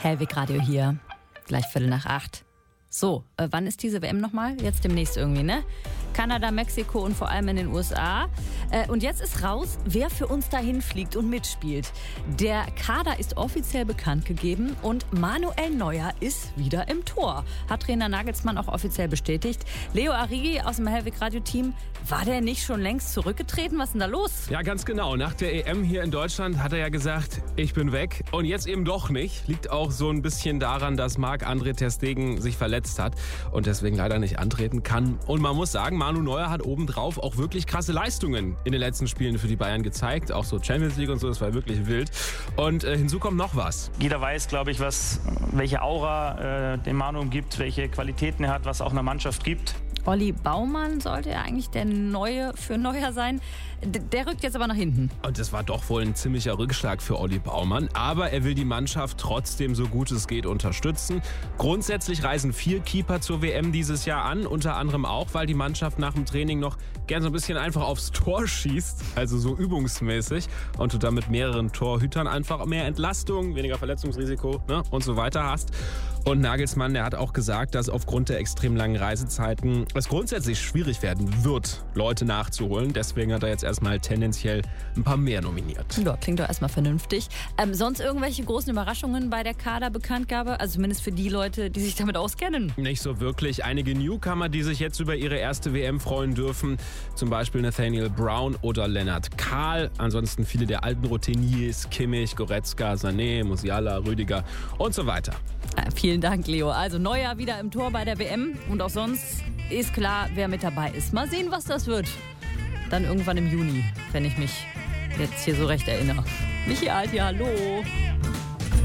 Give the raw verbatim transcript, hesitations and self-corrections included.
Hellwig Radio hier. Gleich Viertel nach acht. So, äh, wann ist diese W M nochmal? Jetzt demnächst irgendwie, ne? Kanada, Mexiko und vor allem in den U S A. Äh, und jetzt ist raus, wer für uns dahin fliegt und mitspielt. Der Kader ist offiziell bekannt gegeben und Manuel Neuer ist wieder im Tor. Hat Trainer Nagelsmann auch offiziell bestätigt. Leo Arrighi aus dem Hellwig Radio Team, war der nicht schon längst zurückgetreten? Was ist denn da los? Ja, ganz genau. Nach der E M hier in Deutschland hat er ja gesagt, ich bin weg. Und jetzt eben doch nicht. Liegt auch so ein bisschen daran, dass Marc-André ter Stegen sich verletzt hat und deswegen leider nicht antreten kann. Und man muss sagen, Manu Neuer hat obendrauf auch wirklich krasse Leistungen in den letzten Spielen für die Bayern gezeigt. Auch so Champions League und so, das war wirklich wild. Und äh, hinzu kommt noch was. Jeder weiß, glaube ich, was, welche Aura äh, dem Manu umgibt, welche Qualitäten er hat, was auch einer Mannschaft gibt. Olli Baumann sollte ja eigentlich der Neue für Neuer sein. D- der rückt jetzt aber nach hinten. Und das war doch wohl ein ziemlicher Rückschlag für Olli Baumann. Aber er will die Mannschaft trotzdem so gut es geht unterstützen. Grundsätzlich reisen vier Keeper zur W M dieses Jahr an. Unter anderem auch, weil die Mannschaft nach dem Training noch gern so ein bisschen einfach aufs Tor schießt. Also so übungsmäßig. Und du dann mit mehreren Torhütern einfach mehr Entlastung, weniger Verletzungsrisiko, ne, und so weiter hast. Und Nagelsmann, der hat auch gesagt, dass aufgrund der extrem langen Reisezeiten es grundsätzlich schwierig werden wird, Leute nachzuholen. Deswegen hat er jetzt erstmal tendenziell ein paar mehr nominiert. Ja, klingt doch erstmal vernünftig. Ähm, sonst irgendwelche großen Überraschungen bei der Kaderbekanntgabe? Also zumindest für die Leute, die sich damit auskennen. Nicht so wirklich. Einige Newcomer, die sich jetzt über ihre erste W M freuen dürfen. Zum Beispiel Nathaniel Brown oder Lennart Kahl. Ansonsten viele der alten Routiniers, Kimmich, Goretzka, Sané, Musiala, Rüdiger und so weiter. Äh, vielen Dank, Leo. Also Neuer wieder im Tor bei der W M. Und auch sonst ist klar, wer mit dabei ist. Mal sehen, was das wird. Dann irgendwann im Juni, wenn ich mich jetzt hier so recht erinnere. Michi Alt, ja, hallo.